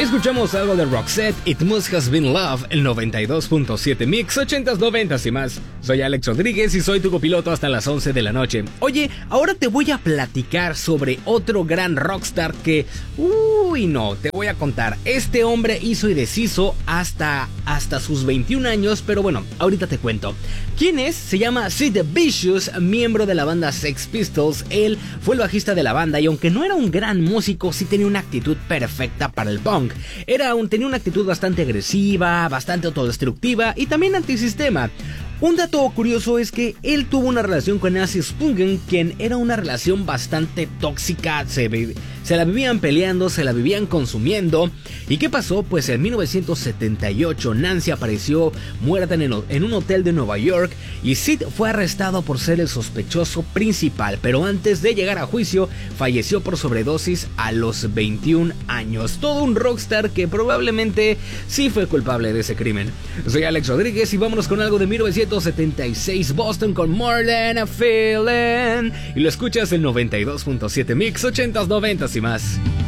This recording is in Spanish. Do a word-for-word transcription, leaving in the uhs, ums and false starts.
Escuchamos algo de Roxette, It Must Has Been Love, el noventa y dos punto siete Mix, ochentas, noventas y más. Soy Alex Rodríguez y soy tu copiloto hasta las once de la noche. Oye, ahora te voy a platicar sobre otro gran rockstar que... Uy, no, te voy a contar. Este hombre hizo y deshizo hasta, hasta sus veintiún años, pero bueno, ahorita te cuento. ¿Quién es? Se llama Sid Vicious, miembro de la banda Sex Pistols. Él fue el bajista de la banda y aunque no era un gran músico, sí tenía una actitud perfecta para el punk. Era un, tenía una actitud bastante agresiva, bastante autodestructiva y también antisistema. Un dato curioso es que él tuvo una relación con Nancy Spungen, quien era una relación bastante tóxica, se, se la vivían peleando, se la vivían consumiendo. ¿Y qué pasó? Pues en mil novecientos setenta y ocho Nancy apareció muerta en, el, en un hotel de Nueva York y Sid fue arrestado por ser el sospechoso principal, pero antes de llegar a juicio falleció por sobredosis a los veintiún años. Todo un rockstar que probablemente sí fue culpable de ese crimen. Soy Alex Rodríguez y vámonos con algo de mil novecientos setenta y seis, Boston con More Than a Feeling, y lo escuchas en noventa y dos punto siete Mix, ochentas, noventas y más.